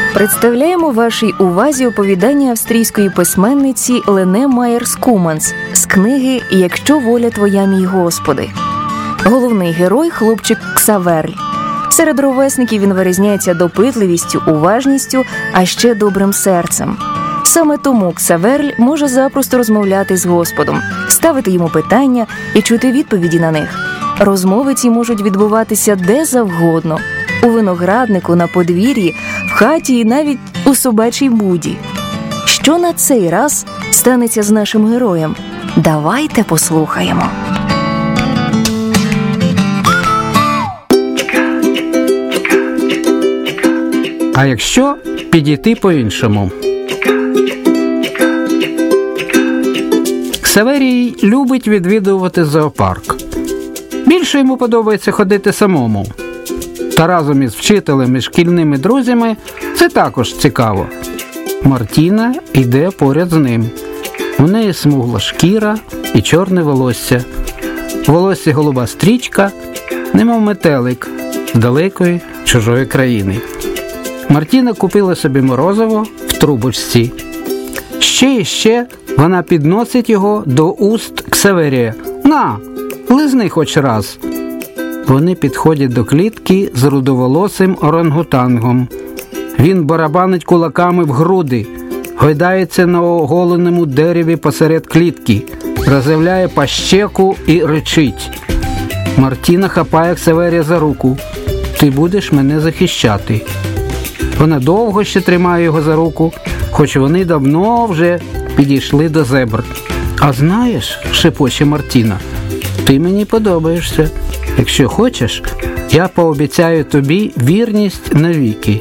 Представляємо вашій увазі оповідання австрійської письменниці Лене Майєрс-Куманс з книги «Якщо воля твоя, мій Господи». Головний герой – хлопчик Ксаверль. Серед ровесників він вирізняється допитливістю, уважністю, а ще добрим серцем. Саме тому Ксаверль може запросто розмовляти з Господом, ставити йому питання і чути відповіді на них. Розмови ці можуть відбуватися де завгодно – у винограднику, на подвір'ї, в хаті і навіть у собачій буді. Що на цей раз станеться з нашим героєм? Давайте послухаємо. А якщо підійти по-іншому? Ксаверій любить відвідувати зоопарк. Більше йому подобається ходити самому. Та разом із вчителем і шкільними друзями це також цікаво. Мартіна йде поряд з ним. У неї смугла шкіра і чорне волосся. В волоссі голуба стрічка, немов метелик з далекої чужої країни. Мартіна купила собі морозиво в трубочці. Ще і ще вона підносить його до уст Ксаверія. «На, лизни хоч раз». Вони підходять до клітки з рудоволосим орангутангом. Він барабанить кулаками в груди, гойдається на оголеному дереві посеред клітки, роззявляє пащеку і ричить. Мартіна хапає Ксаверія за руку. «Ти будеш мене захищати». Вона довго ще тримає його за руку, хоч вони давно вже підійшли до зебр. «А знаєш, – шепоче Мартіна, – ти мені подобаєшся. Якщо хочеш, я пообіцяю тобі вірність навіки».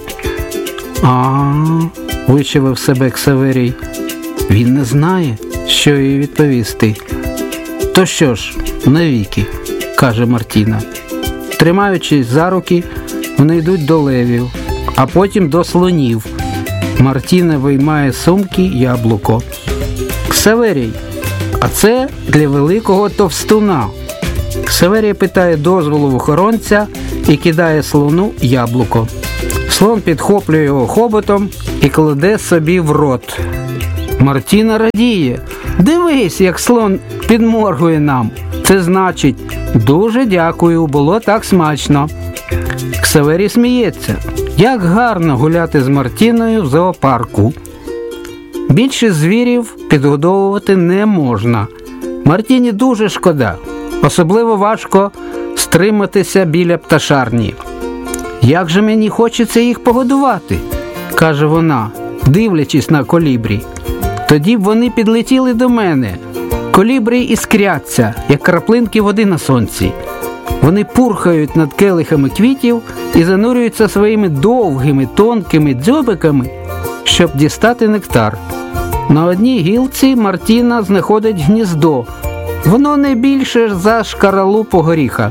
– вичавив себе Ксаверій. Він не знає, що їй відповісти. «То що ж, навіки», – каже Мартіна. Тримаючись за руки, вони йдуть до левів, а потім до слонів. Мартіна виймає з сумки яблуко. «Ксаверій, а це для великого товстуна». Ксаверій питає дозволу в охоронця і кидає слону яблуко. Слон підхоплює його хоботом і кладе собі в рот. Мартіна радіє. «Дивись, як слон підморгує нам. Це значить, дуже дякую, було так смачно». Ксаверій сміється. Як гарно гуляти з Мартіною в зоопарку. Більше звірів підгодовувати не можна. Мартіні дуже шкода. Особливо важко стриматися біля пташарні. «Як же мені хочеться їх погодувати», – каже вона, дивлячись на колібрі. «Тоді б вони підлетіли до мене. Колібрі іскряться, як краплинки води на сонці. Вони пурхають над келихами квітів і занурюються своїми довгими, тонкими дзьобиками, щоб дістати нектар. На одній гілці Мартіна знаходить гніздо. Воно не більше за шкаралупу горіха.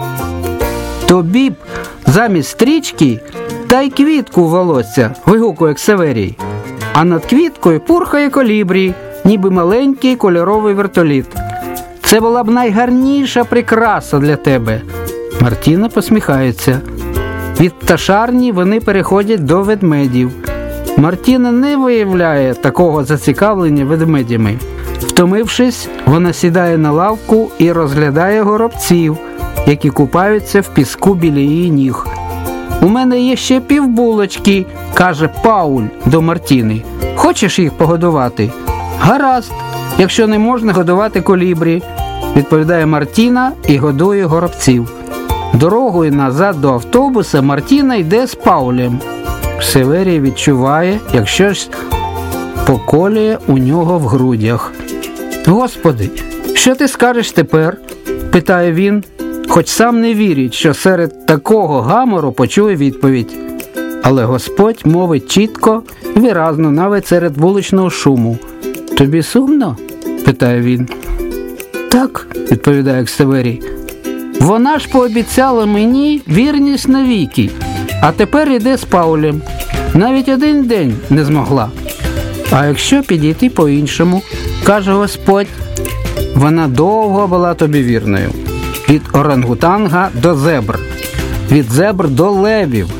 Тобі б замість стрічки дай квітку в волосся», – вигукує Ксаверій. А над квіткою пурхає колібрі, ніби маленький кольоровий вертоліт. «Це була б найгарніша прикраса для тебе». Мартіна посміхається. Від пташарні вони переходять до ведмедів. Мартіна не виявляє такого зацікавлення ведмедями. Втомившись, вона сідає на лавку і розглядає горобців, які купаються в піску біля її ніг. «У мене є ще півбулочки», – каже Пауль до Мартіни. «Хочеш їх погодувати?» «Гаразд, якщо не можна годувати колібрі», – відповідає Мартіна і годує горобців. Дорогою назад до автобуса Мартіна йде з Паулем. Ксаверій відчуває, як щось поколює у нього в грудях. «Господи, що ти скажеш тепер?» – питає він, хоч сам не вірить, що серед такого гамору почує відповідь. Але Господь мовить чітко і виразно, навіть серед вуличного шуму. «Тобі сумно?» – питає він. «Так», – відповідає Ксаверій. «Вона ж пообіцяла мені вірність навіки, а тепер іде з Паулем. Навіть один день не змогла». «А якщо підійти по-іншому?» – каже Господь. «Вона довго була тобі вірною. Від орангутанга до зебр, від зебр до левів,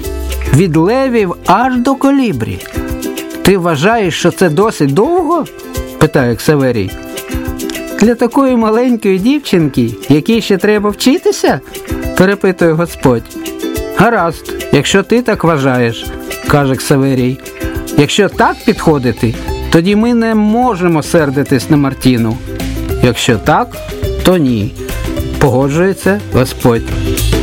Від левів аж до колібрі. Ти вважаєш, що це досить довго? Питає Ксаверій. Для такої маленької дівчинки, якій ще треба вчитися? Перепитує Господь. Гаразд, якщо ти так вважаєш, каже Ксаверій. Якщо так підходити, тоді ми не можемо сердитись на Мартіну. Якщо так, то ні. Погоджується Господь.